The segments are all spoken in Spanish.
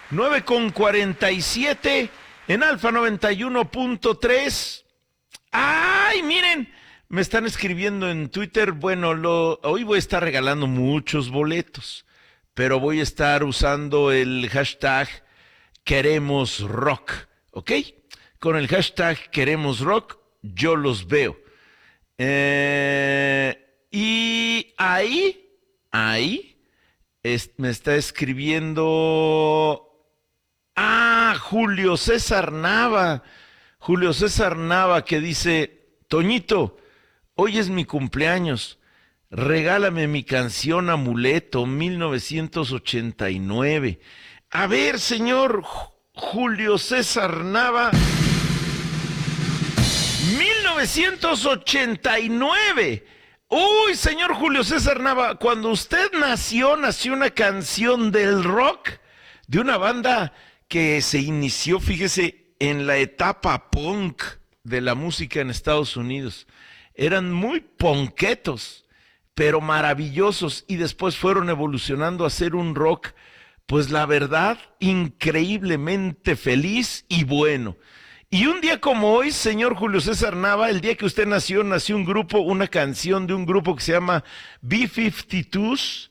9:47 en Alfa 91.3. ¡Ay, miren! Me están escribiendo en Twitter. Bueno, hoy voy a estar regalando muchos boletos, pero voy a estar usando el hashtag Queremos Rock, ¿ok? Con el hashtag Queremos Rock, yo los veo. Y ahí, me está escribiendo... Julio César Nava. Julio César Nava que dice, Toñito, hoy es mi cumpleaños. Regálame mi canción Amuleto, 1989. A ver, señor Julio César Nava. 1989. Uy, señor Julio César Nava, cuando usted nació una canción del rock de una banda que se inició, fíjese, en la etapa punk de la música en Estados Unidos. Eran muy punketos, pero maravillosos, y después fueron evolucionando a ser un rock, pues la verdad, increíblemente feliz y bueno. Y un día como hoy, señor Julio César Nava, el día que usted nació un grupo, una canción de un grupo que se llama B-52s,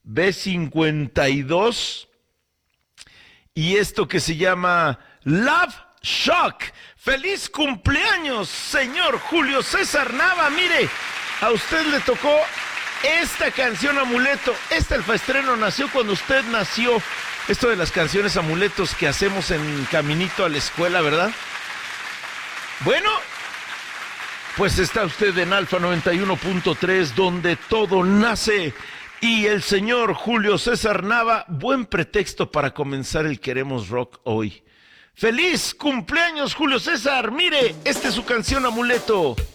B-52, y esto que se llama Love Shock. ¡Feliz cumpleaños, señor Julio César Nava! Mire, a usted le tocó esta canción Amuleto. Este alfaestreno nació cuando usted nació. Esto de las canciones amuletos que hacemos en caminito a la escuela, ¿verdad? Bueno, pues está usted en Alfa 91.3, donde todo nace. Y el señor Julio César Nava, buen pretexto para comenzar el Queremos Rock hoy. ¡Feliz cumpleaños, Julio César! Mire, esta es su canción Amuleto.